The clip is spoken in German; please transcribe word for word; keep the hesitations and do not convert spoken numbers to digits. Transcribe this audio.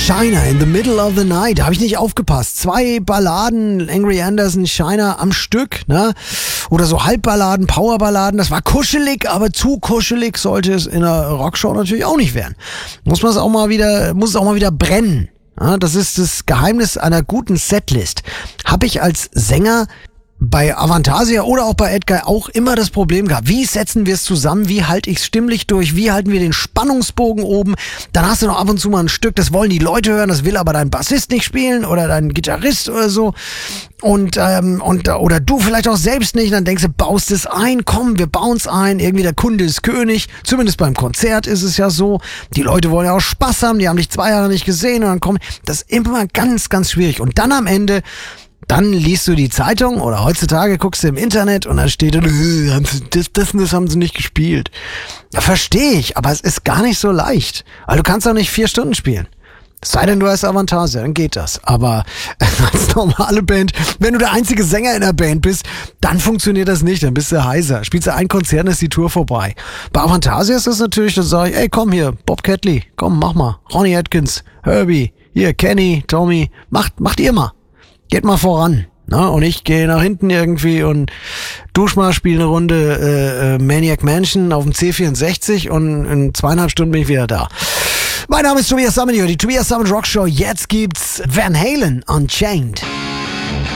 Shiner, In the Middle of the Night. Da habe ich nicht aufgepasst. Zwei Balladen, Angry Anderson, Shiner am Stück, ne? Oder so Halbballaden, Powerballaden. Das war kuschelig, aber zu kuschelig sollte es in einer Rockshow natürlich auch nicht werden. Muss man es auch mal wieder, muss es auch mal wieder brennen. Ja, das ist das Geheimnis einer guten Setlist. Habe ich als Sänger bei Avantasia oder auch bei Edguy auch immer das Problem gehabt. Wie setzen wir es zusammen? Wie halte ich es stimmlich durch? Wie halten wir den Spannungsbogen oben? Dann hast du noch ab und zu mal ein Stück, das wollen die Leute hören, das will aber dein Bassist nicht spielen oder dein Gitarrist oder so. Und, ähm, und, oder du vielleicht auch selbst nicht. Dann denkst du, baust es ein, komm, wir bauen es ein. Irgendwie der Kunde ist König. Zumindest beim Konzert ist es ja so. Die Leute wollen ja auch Spaß haben, die haben dich zwei Jahre nicht gesehen und dann kommen. Das ist immer ganz, ganz schwierig. Und dann am Ende, dann liest du die Zeitung oder heutzutage guckst du im Internet und dann steht, äh, das, das, das haben sie nicht gespielt. Ja, verstehe ich, aber es ist gar nicht so leicht. Weil du kannst auch nicht vier Stunden spielen. Es sei denn, du hast Avantasia, dann geht das. Aber als normale Band, wenn du der einzige Sänger in der Band bist, dann funktioniert das nicht, dann bist du heiser. Spielst du ein Konzert, dann ist die Tour vorbei. Bei Avantasia ist das natürlich, dann sage ich, ey, komm hier, Bob Catley, komm, mach mal. Ronnie Atkins, Herbie, hier, Kenny, Tommy, macht, macht ihr mal. Geht mal voran. Na, und ich gehe nach hinten irgendwie und dusch mal, spiele eine Runde äh, äh, Maniac Mansion auf dem C vierundsechzig und in zweieinhalb Stunden bin ich wieder da. Mein Name ist Tobias Sammet, die Tobias Sammet Rock Show. Jetzt gibt's Van Halen Unchained.